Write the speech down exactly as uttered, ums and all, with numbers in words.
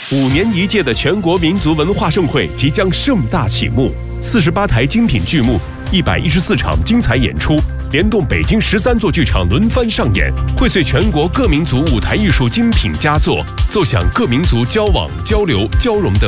五年一届的全国民族文化盛会即将盛大启幕，四十八台精品剧目，一百一十四场精彩演出，联动北京十三座剧场轮番上演，荟萃全国各民族舞台艺术精品佳作，奏响各民族交往、交流、交融的